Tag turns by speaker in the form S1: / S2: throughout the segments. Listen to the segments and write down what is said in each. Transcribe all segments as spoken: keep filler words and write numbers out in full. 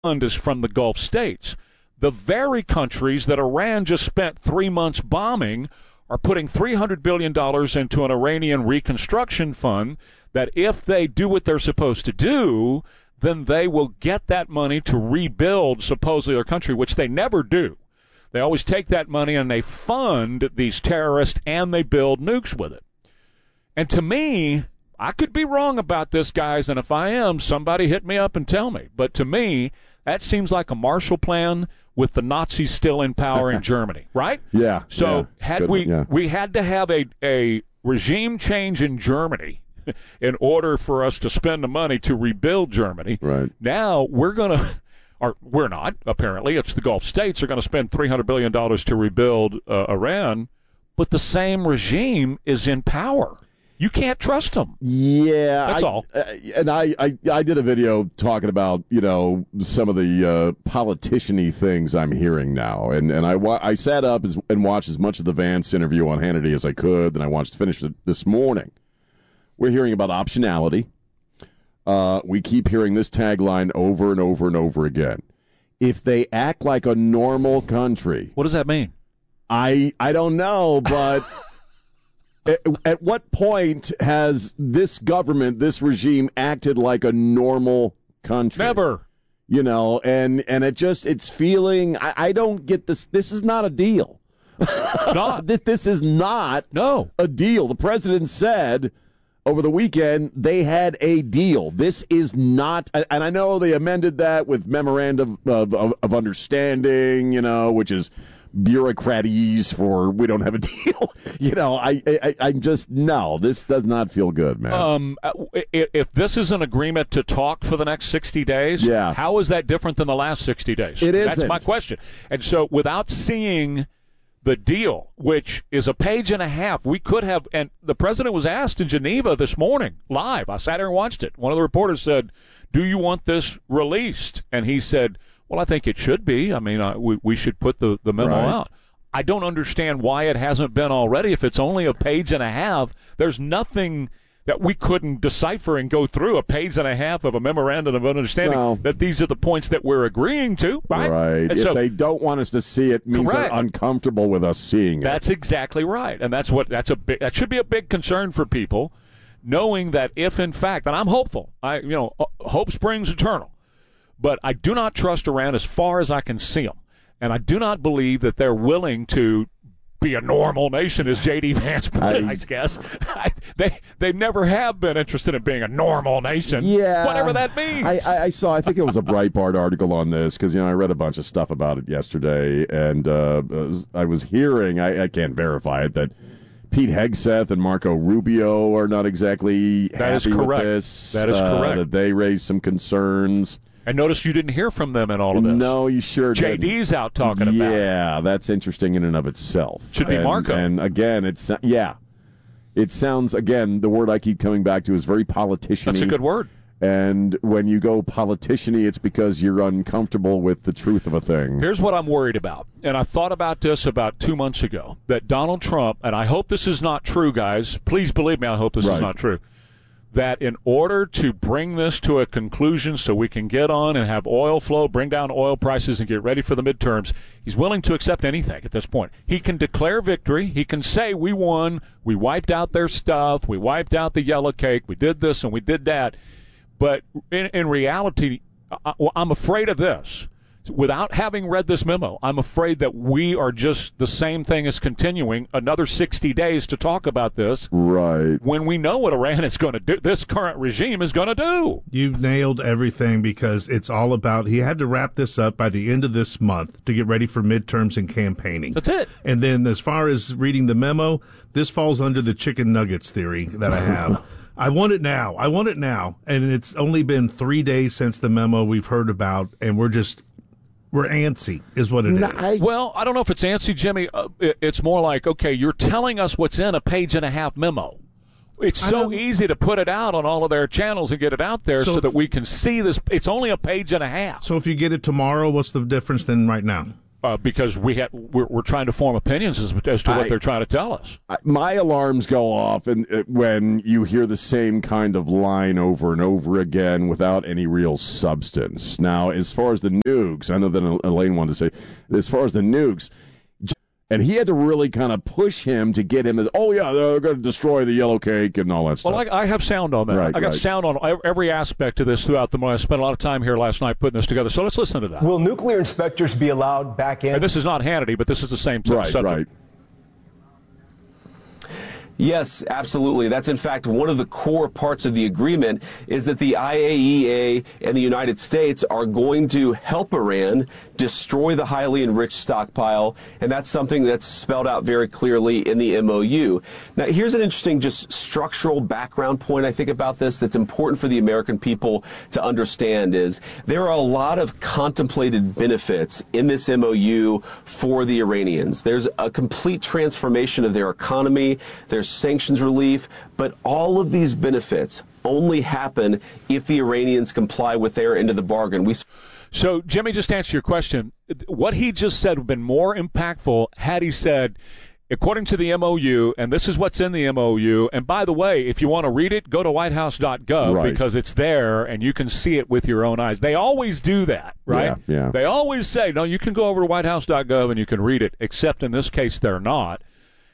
S1: fund is from the Gulf states. The very countries that Iran just spent three months bombing are putting three hundred billion dollars into an Iranian reconstruction fund that if they do what they're supposed to do, then they will get that money to rebuild supposedly their country, which they never do. They always take that money and they fund these terrorists and they build nukes with it. And to me, I could be wrong about this, guys, and if I am, somebody hit me up and tell me. But to me, that seems like a Marshall Plan with the Nazis still in power in Germany, right?
S2: Yeah.
S1: So
S2: yeah,
S1: had
S2: good,
S1: we
S2: yeah.
S1: we had to have a, a regime change in Germany in order for us to spend the money to rebuild Germany.
S2: Right.
S1: Now we're going to, or we're not, apparently. It's the Gulf states are going to spend three hundred billion dollars to rebuild uh, Iran, but the same regime is in power. You can't trust them.
S2: Yeah,
S1: that's
S2: I,
S1: all.
S2: Uh, and I, I, I did a video talking about you know some of the uh, politician-y things I'm hearing now, and and I wa- I sat up as, and watched as much of the Vance interview on Hannity as I could. Then I watched finish it this morning. We're hearing about optionality. Uh, we keep hearing this tagline over and over and over again. If they act like a normal country,
S1: what does that mean?
S2: I I don't know, but. At, at what point has this government, this regime, acted like a normal country?
S1: Never.
S2: You know, and, and it just, it's feeling, I, I don't get this. This is not a deal.
S1: Not.
S2: This is not
S1: no.
S2: a deal. The president said over the weekend they had a deal. This is not, and I know they amended that with memorandum of, of, of understanding, you know, which is bureaucratese for we don't have a deal. You know, I, I, I'm just, no, this does not feel good, man.
S1: Um, if this is an agreement to talk for the next sixty days,
S2: yeah.
S1: how is that different than the last sixty days?
S2: It isn't.
S1: That's my question. And so without seeing the deal, which is a page and a half, we could have, and the president was asked in Geneva this morning, live. I sat there and watched it. One of the reporters said, do you want this released? And he said, well, I think it should be. I mean, uh, we, we should put the, the memo
S2: right.
S1: out. I don't understand why it hasn't been already. If it's only a page and a half, there's nothing that we couldn't decipher and go through. A page and a half of a memorandum of understanding
S2: no.
S1: that these are the points that we're agreeing to, right?
S2: Right.
S1: And
S2: if
S1: so,
S2: they don't want us to see it, means
S1: correct.
S2: they're uncomfortable with us seeing it.
S1: That's exactly right. And that's what that's a big, that should be a big concern for people, knowing that if, in fact, and I'm hopeful, I you know, hope springs eternal. But I do not trust Iran as far as I can see them. And I do not believe that they're willing to be a normal nation, as J D. Vance put it, I, I guess. I, they, they never have been interested in being a normal nation,
S2: yeah,
S1: whatever that means.
S2: I, I, I saw, I think it was a Breitbart article on this, because, you know, I read a bunch of stuff about it yesterday, and uh, I was hearing, I, I can't verify it, that Pete Hegseth and Marco Rubio are not exactly
S1: that
S2: happy
S1: is correct.
S2: with this.
S1: That is
S2: uh,
S1: correct.
S2: That they raised some concerns.
S1: And notice you didn't hear from them in all of this.
S2: No, you sure
S1: J
S2: didn't.
S1: J D's out talking about it.
S2: Yeah, that's interesting in and of itself.
S1: Should be
S2: and,
S1: Marco.
S2: And again, it's, yeah, it sounds, again, the word I keep coming back to is very politician-y.
S1: That's a good word.
S2: And when you go politician-y, it's because you're uncomfortable with the truth of a thing.
S1: Here's what I'm worried about. And I thought about this about two months ago, that Donald Trump, and I hope this is not true, guys. Please believe me, I hope this
S2: right.
S1: is not true. That in order to bring this to a conclusion so we can get on and have oil flow, bring down oil prices, and get ready for the midterms, he's willing to accept anything at this point. He can declare victory. He can say, we won, we wiped out their stuff, we wiped out the yellow cake, we did this and we did that. But in, in reality, I, I'm afraid of this. Without having read this memo, I'm afraid that we are just the same thing as continuing another sixty days to talk about this.
S2: Right.
S1: When we know what Iran is going to do, this current regime is going to do.
S3: You nailed everything, because it's all about, he had to wrap this up by the end of this month to get ready for midterms and campaigning.
S1: That's it.
S3: And then as far as reading the memo, this falls under the chicken nuggets theory that I have. I want it now. I want it now. And it's only been three days since the memo we've heard about, and we're just... We're antsy, is what it
S2: no,
S3: is.
S2: I,
S1: well, I don't know if it's antsy, Jimmy. Uh, it, it's more like, okay, you're telling us what's in a page and a half memo. It's so easy to put it out on all of their channels and get it out there so, so that we can see this. It's only a page and a half.
S3: So if you get it tomorrow, what's the difference then right now?
S1: uh, because we have we're, we're trying to form opinions as, as to what
S2: I,
S1: they're trying to tell us.
S2: I, my alarms go off and uh, when you hear the same kind of line over and over again without any real substance. Now, as far as the nukes, I know that Elaine wanted to say, as far as the nukes, and he had to really kind of push him to get him to, oh, yeah, they're going to destroy the yellow cake and all that stuff.
S1: Well, I, I have sound on that.
S2: Right,
S1: I got
S2: right.
S1: sound on every aspect of this throughout the morning. I spent a lot of time here last night putting this together, so let's listen to that.
S4: Will nuclear inspectors be allowed back in?
S1: And this is not Hannity, but this is the same
S2: right,
S1: subject.
S2: Right.
S5: Yes, absolutely. That's, in fact, one of the core parts of the agreement is that the I A E A and the United States are going to help Iran destroy the highly enriched stockpile, and that's something that's spelled out very clearly in the M O U. Now, here's an interesting just structural background point, I think, about this that's important for the American people to understand is there are a lot of contemplated benefits in this M O U for the Iranians. There's a complete transformation of their economy. There's sanctions relief, but all of these benefits only happen if the Iranians comply with their end of the bargain. We
S1: So, Jimmy, just to answer your question, what he just said would have been more impactful had he said, according to the M O U, and this is what's in the M O U, and by the way, if you want to read it, go to white house dot gov
S2: right.
S1: because it's there and you can see it with your own eyes. They always do that, right?
S2: Yeah, yeah.
S1: They always say, no, you can go over to white house dot gov and you can read it, except in this case they're not.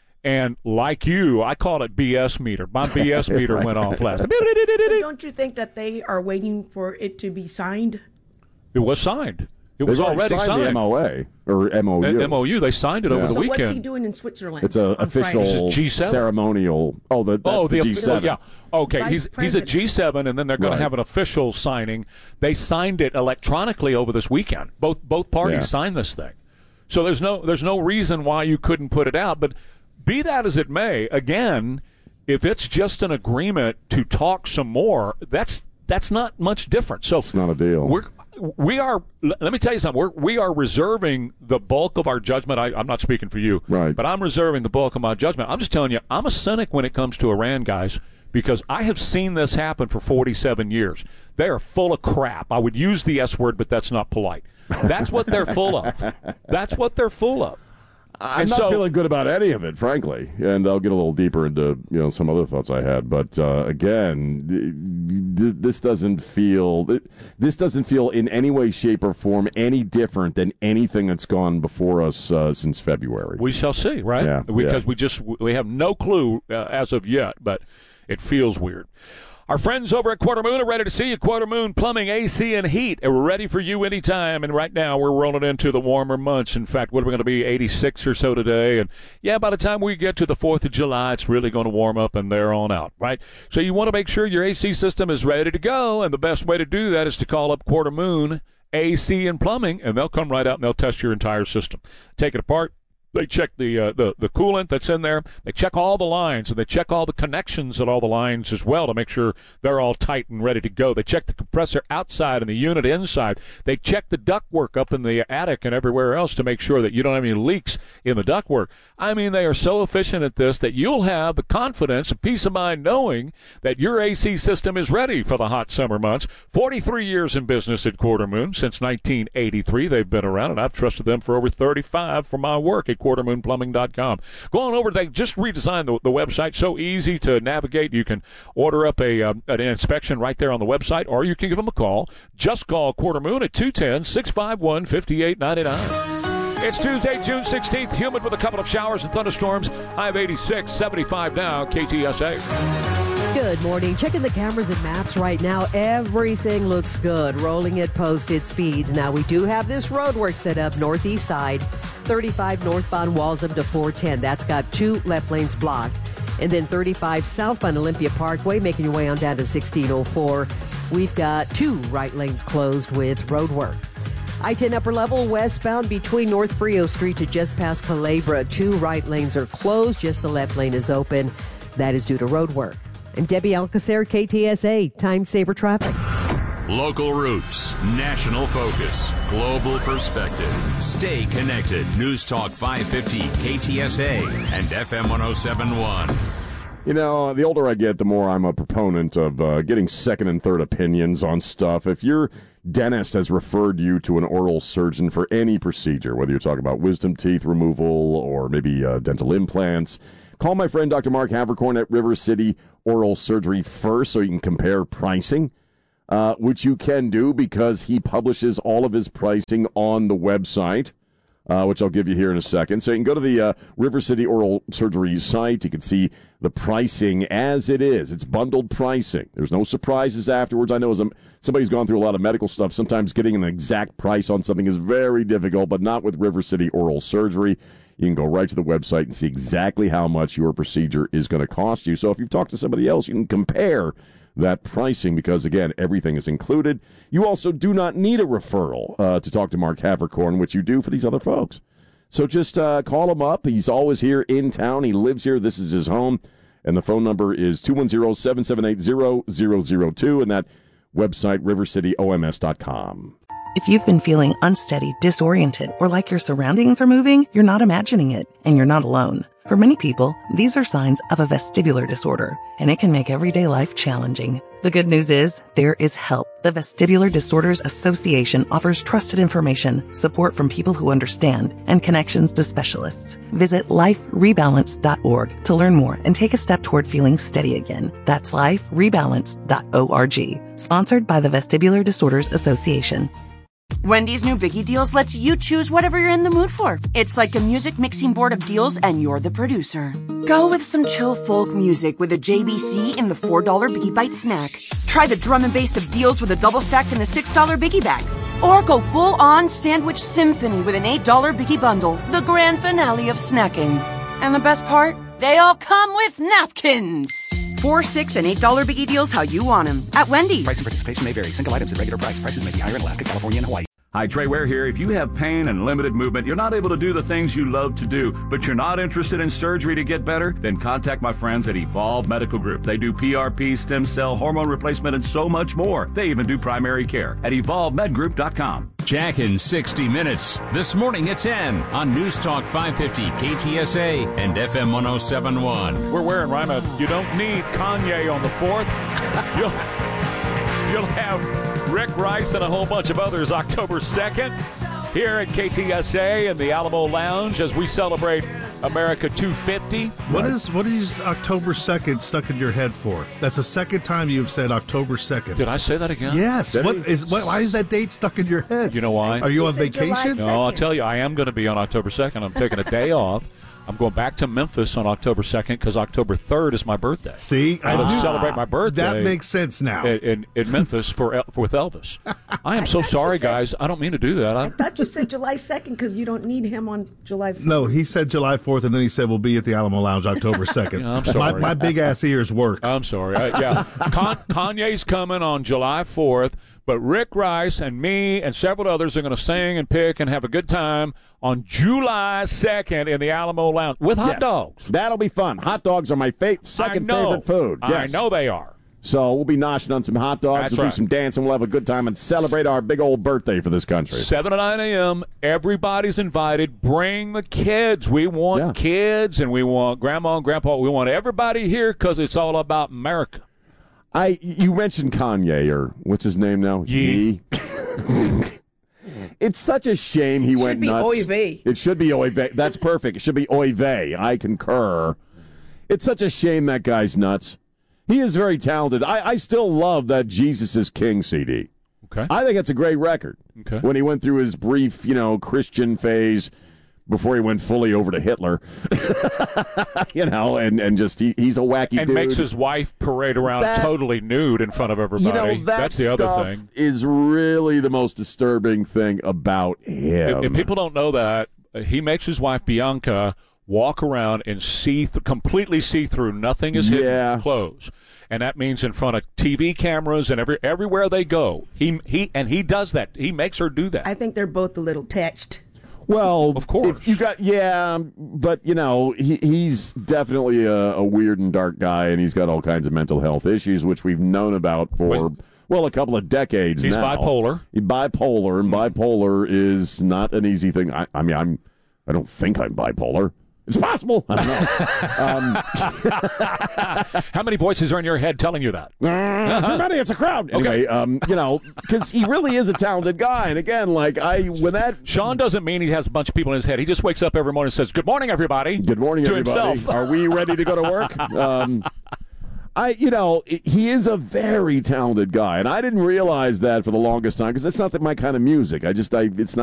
S1: And like you, I called it B S meter. My B S meter
S2: right.
S1: went off last.
S6: Don't you think that they are waiting for it to be signed?
S1: It was signed. It was
S2: They've
S1: already
S2: signed
S1: signed.
S2: the M O A or M O U.
S1: M O U. They signed it
S2: Yeah.
S1: over the
S6: So
S1: weekend.
S6: what's he doing in Switzerland?
S2: It's an
S6: on
S2: official
S6: Friday?
S1: G seven?
S2: ceremonial. Oh, the, that's
S1: oh,
S2: the,
S1: the
S2: G seven.
S1: Yeah. Okay.
S6: Vice
S1: he's he's
S6: President.
S1: at G seven, and then they're going
S2: Right.
S1: to have an official signing. They signed it electronically over this weekend. Both both parties
S2: Yeah.
S1: signed this thing. So there's no there's no reason why you couldn't put it out. But be that as it may, again, if it's just an agreement to talk some more, that's that's not much different. So
S2: It's not a deal.
S1: We're we are. Let me tell you something. We're, we are reserving the bulk of our judgment. I, I'm not speaking for you,
S2: Right.
S1: but I'm reserving the bulk of my judgment. I'm just telling you, I'm a cynic when it comes to Iran, guys, because I have seen this happen for forty-seven years. They are full of crap. I would use the S word, but that's not polite. That's what they're full of. That's what they're full of.
S2: I'm
S1: And
S2: not
S1: so-
S2: feeling good about any of it, frankly. And I'll get a little deeper into you know some other thoughts I had. But uh, again, th- th- this doesn't feel th- this doesn't feel in any way, shape, or form any different than anything that's gone before us uh, since February.
S1: We shall see, right?
S2: Yeah,
S1: Because
S2: yeah.
S1: we just we have no clue uh, as of yet, but it feels weird. Our friends over at Quarter Moon are ready to see you. Quarter Moon Plumbing, A C, and Heat. And we're ready for you anytime. And right now, we're rolling into the warmer months. In fact, what are we going to be, eighty-six or so today? And, yeah, by the time we get to the fourth of July, it's really going to warm up and there on out, right? So you want to make sure your A C system is ready to go. And the best way to do that is to call up Quarter Moon, A C, and Plumbing, and they'll come right out and they'll test your entire system. Take it apart. They check the, uh, the the coolant that's in there. They check all the lines, and they check all the connections at all the lines as well to make sure they're all tight and ready to go. They check the compressor outside and the unit inside. They check the ductwork up in the attic and everywhere else to make sure that you don't have any leaks in the ductwork. I mean, they are so efficient at this that you'll have the confidence and peace of mind knowing that your A C system is ready for the hot summer months. forty-three years in business at Quarter Moon. Since nineteen eighty-three, they've been around, and I've trusted them for over thirty-five for my work at quarter moon plumbing dot com. Go on over. They just redesigned the, the website. So easy to navigate. You can order up a uh, an inspection right there on the website, or you can give them a call. Just call Quarter Moon at two one zero, six five one, five eight nine nine. It's Tuesday, June sixteenth, humid with a couple of showers and thunderstorms. High of eighty-six, seventy-five now, K T S A.
S7: Good morning. Checking the cameras and maps right now. Everything looks good. Rolling at posted speeds. Now, we do have this road work set up northeast side, thirty-five northbound Walsham to four ten. That's got two left lanes blocked. And then thirty-five southbound Olympia Parkway, making your way on down to sixteen oh four. We've got two right lanes closed with road work. I ten upper level westbound between North Frio Street to just past Calabria. Two right lanes are closed. Just the left lane is open. That is due to road work. I'm Debbie Alcacer, K T S A, Time Saver Traffic.
S8: Local roots, national focus, global perspective. Stay connected. News Talk five fifty, K T S A, and F M one oh seven point one.
S2: You know, the older I get, the more I'm a proponent of uh, getting second and third opinions on stuff. If you're dentist has referred you to an oral surgeon for any procedure, whether you're talking about wisdom teeth removal or maybe uh, dental implants, call my friend Doctor Mark Havercorn at River City Oral Surgery first so you can compare pricing, uh, which you can do because he publishes all of his pricing on the website, uh, which I'll give you here in a second. So you can go to the uh, River City Oral Surgery site. You can see the pricing as it is. It's bundled pricing. There's no surprises afterwards. I know as a, somebody's gone through a lot of medical stuff, sometimes getting an exact price on something is very difficult, but not with River City Oral Surgery. You can go right to the website and see exactly how much your procedure is going to cost you. So if you've talked to somebody else, you can compare that pricing because, again, everything is included. You also do not need a referral uh, to talk to Mark Havercorn, which you do for these other folks. So just uh, call him up. He's always here in town. He lives here. This is his home. And the phone number is two one zero, seven seven eight, zero zero zero two, and that website, river city o m s dot com.
S9: If you've been feeling unsteady, disoriented, or like your surroundings are moving, you're not imagining it, and you're not alone. For many people, these are signs of a vestibular disorder, and it can make everyday life challenging. The good news is, there is help. The Vestibular Disorders Association offers trusted information, support from people who understand, and connections to specialists. Visit life rebalance dot org to learn more and take a step toward feeling steady again. That's life rebalance dot org. Sponsored by the Vestibular Disorders Association.
S10: Wendy's new Biggie Deals lets you choose whatever you're in the mood for. It's like a music mixing board of deals, and you're the producer. Go with some chill folk music with a J B C in the four dollar Biggie Bite snack. Try the drum and bass of deals with a double stack in the six dollar Biggie Bag. Or go full-on sandwich symphony with an eight dollar Biggie Bundle, the grand finale of snacking. And the best part? They all come with napkins. Four, six, and eight dollar Biggie Deals how you want them at Wendy's.
S11: Price and participation may vary. Single items at regular price. Prices may be higher in Alaska, California, and Hawaii.
S12: Hi, Trey Ware here. If you have pain and limited movement, you're not able to do the things you love to do, but you're not interested in surgery to get better, then contact my friends at Evolve Medical Group. They do P R P, stem cell, hormone replacement, and so much more. They even do primary care at evolve med group dot com.
S8: Jack in sixty minutes. This morning at ten on News Talk five fifty K T S A and F M one oh seven point one.
S1: We're wearing Rima. You don't need Kanye on the fourth. You'll, you'll have Rick Rice and a whole bunch of others October second here at K T S A in the Alamo Lounge as we celebrate America two fifty.
S3: What is what is October second stuck in your head for? That's the second time you've said October second.
S1: Did I say that again?
S3: Yes. What is what, why is that date stuck in your head?
S1: You know why?
S3: Are you on vacation?
S1: No, I'll tell you, I am going to be on October second. I'm taking a day off. I'm going back to Memphis on October second because October third is my birthday.
S3: See?
S1: I
S3: ah,
S1: celebrate my birthday.
S3: That makes sense now.
S1: In, in, in Memphis for, for with Elvis. I am so sorry, guys. I don't mean to do that. I,
S6: I thought you said July second because you don't need him on July fourth.
S3: No, he said July fourth, and then he said we'll be at the Alamo Lounge October second.
S1: Yeah, I'm sorry.
S3: My, my big-ass ears work.
S1: I'm sorry. I, yeah. Con- Kanye's coming on July fourth. But Rick Rice and me and several others are going to sing and pick and have a good time on July second in the Alamo Lounge with hot
S2: yes.
S1: dogs.
S2: That'll be fun. Hot dogs are my fa- second favorite food. Yes.
S1: I know they are.
S2: So we'll be noshing on some hot dogs.
S1: That's
S2: we'll
S1: right.
S2: do some dancing. We'll have a good time and celebrate our big old birthday for this country.
S1: seven to nine a.m. Everybody's invited. Bring the kids. We want
S2: yeah. kids,
S1: and we want grandma and grandpa. We want everybody here because it's all about America.
S2: I you mentioned Kanye, or what's his name now?
S1: Yee.
S2: It's such a shame he
S6: it
S2: went
S6: should be
S2: nuts.
S6: Oy vey.
S2: It should be Oy vey. That's perfect. It should be Oy vey. I concur. It's such a shame that guy's nuts. He is very talented. I, I still love that Jesus is King C D.
S1: Okay.
S2: I think it's a great record.
S1: Okay.
S2: When he went through his brief, you know, Christian phase before he went fully over to Hitler, you know, and, and just he, he's a wacky
S1: and
S2: dude.
S1: makes his wife parade around
S2: That-
S1: totally nude in front of everybody.
S2: You know, that
S1: That's the
S2: stuff
S1: other thing.
S2: is really the most disturbing thing about him.
S1: If, if people don't know that, uh, he makes his wife Bianca walk around and see th- completely see through. Nothing is hidden.
S2: Yeah.
S1: Clothes. And that means in front of T V cameras and every everywhere they go. He he and he does that. He makes her do that.
S6: I think they're both a little attached.
S2: Well,
S1: of course.
S2: if you got yeah, but you know he he's definitely a, a weird and dark guy, and he's got all kinds of mental health issues, which we've known about for
S1: Wait.
S2: well a couple of decades
S1: He's
S2: now.
S1: bipolar.
S2: He's bipolar, and bipolar is not an easy thing. I, I mean, I'm I don't think I'm bipolar. It's possible. I don't know. um,
S1: How many voices are in your head telling you that?
S2: Uh, too many. It's a crowd. Anyway,
S1: Okay.
S2: um, you know, because he really is a talented guy. And again, like I, when that
S1: Sean doesn't mean he has a bunch of people in his head. He just wakes up every morning and says, "Good morning, everybody."
S2: Good morning,
S1: to
S2: everybody.
S1: himself.
S2: Are we ready to go to work? Um, I, you know, he is a very talented guy, and I didn't realize that for the longest time because that's not my kind of music. I just, I, it's not.